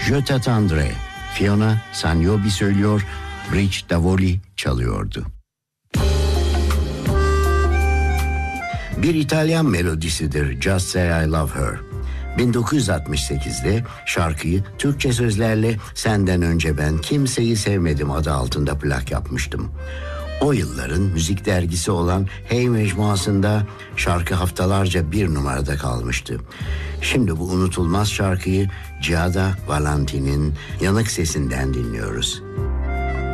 Je t'attendrai. Fiona Sanyobi söylüyor, Bridge Davoli çalıyordu. Bir İtalyan melodisidir Just Say I Love Her. 1968'de şarkıyı Türkçe sözlerle Senden Önce Ben Kimseyi Sevmedim adı altında plak yapmıştım. O yılların müzik dergisi olan Hey mecmuasında şarkı haftalarca bir numarada kalmıştı. Şimdi bu unutulmaz şarkıyı Giada Valentin'in yanık sesinden dinliyoruz.